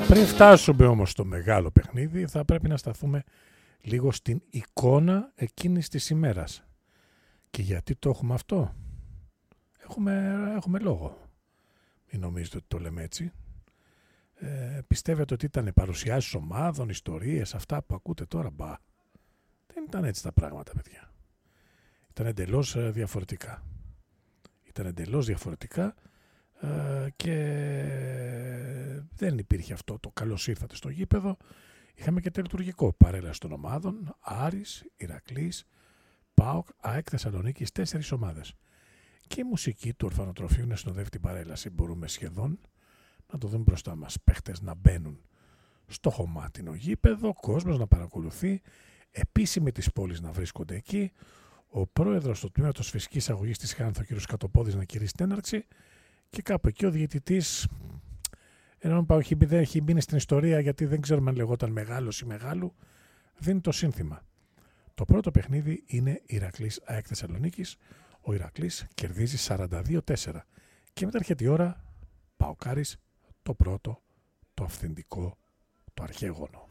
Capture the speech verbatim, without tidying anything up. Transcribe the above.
Πριν φτάσουμε όμως στο μεγάλο παιχνίδι, θα πρέπει να σταθούμε λίγο στην εικόνα εκείνης της ημέρας. Και γιατί το έχουμε αυτό? Έχουμε, έχουμε λόγο. Μην νομίζετε ότι το λέμε έτσι. Ε, πιστεύετε ότι ήταν παρουσιάσεις ομάδων, ιστορίες, αυτά που ακούτε τώρα? Μπα. Δεν ήταν έτσι τα πράγματα, παιδιά. Ήταν εντελώς ε, διαφορετικά. Ήταν εντελώς διαφορετικά ε, και δεν υπήρχε αυτό το καλώς ήρθατε στο γήπεδο. Είχαμε και τελετουργικό παρέλαση των ομάδων. Άρης, Ηρακλής, ΠΑΟΚ, ΑΕΚ Θεσσαλονίκης, τέσσερις ομάδες. Και η μουσική του ορφανοτροφείου να συνοδεύει την παρέλαση. Μπορούμε σχεδόν να το δούμε μπροστά μας. Παίχτες να μπαίνουν στο χωμάτινο γήπεδο, κόσμος να παρακολουθεί, επίσημοι της πόλης να βρίσκονται εκεί, ο πρόεδρος του τμήματος φυσικής αγωγής της Χάνθο, ο κ. Κατοπόδης, να κηρύσει την έναρξη και κάπου εκεί ο διαιτητής, ενώ δεν έχει μπει στην ιστορία γιατί δεν ξέρουμε αν λεγόταν μεγάλος ή μεγάλου, δίνει το σύνθημα. Το πρώτο παιχνίδι είναι Ηρακλής ΑΕΚ Θεσσαλονίκης. Ο Ηρακλής κερδίζει σαράντα δύο τέσσερα και μετά έρχεται η ώρα ΠΑΟΚ Άρης, το πρώτο, το αυθεντικό, το αρχαίγωνο.